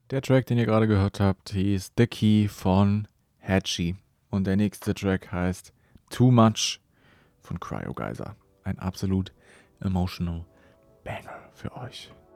Der Track, den ihr gerade gehört habt, hieß The Key von Hatchie. Und der nächste Track heißt Too Much von Cryo Geyser. Ein absolut emotional Banger für euch.